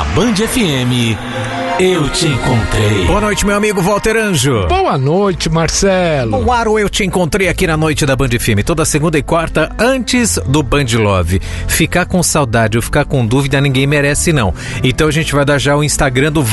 Band FM, Eu Te Encontrei. Boa noite, meu amigo Walter Anjo. Boa noite, Marcelo. No ar, Eu Te Encontrei aqui na noite da Band FM, toda segunda e quarta, antes do Band Love. Ficar com saudade ou ficar com dúvida, ninguém merece, não. Então a gente vai dar já o Instagram do